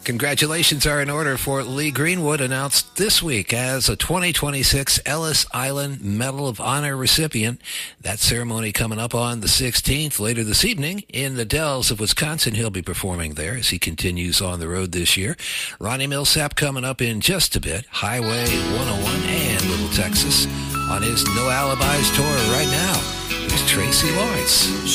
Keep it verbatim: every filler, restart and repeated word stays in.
Congratulations are in order for Lee Greenwood, announced this week as a twenty twenty-six Ellis Island Medal of Honor recipient. That ceremony coming up on the sixteenth, later this evening in the Dells of Wisconsin. He'll be performing there as he continues on the road this year. Ronnie Millsap coming up in just a bit. Highway one oh one and Little Texas on his No Alibis tour right now. Here's Tracy Lawrence.